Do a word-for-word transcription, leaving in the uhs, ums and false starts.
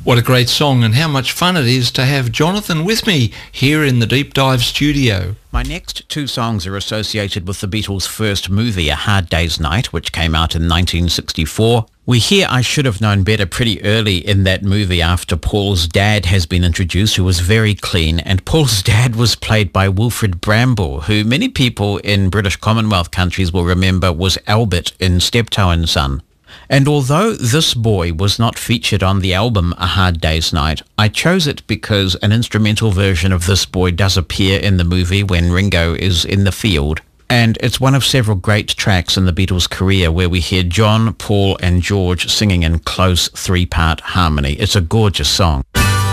What a great song, and how much fun it is to have Jonathan with me here in the Deep Dive studio. My next two songs are associated with the Beatles' first movie, A Hard Day's Night, which came out in nineteen sixty-four. We hear I Should Have Known Better pretty early in that movie after Paul's dad has been introduced, who was very clean. And Paul's dad was played by Wilfrid Bramble, who many people in British Commonwealth countries will remember was Albert in Steptoe and Son. And although this boy was not featured on the album A Hard Day's Night, I chose it because an instrumental version of this boy does appear in the movie when Ringo is in the field. And it's one of several great tracks in the Beatles' career where we hear John, Paul and George singing in close three-part harmony. It's a gorgeous song.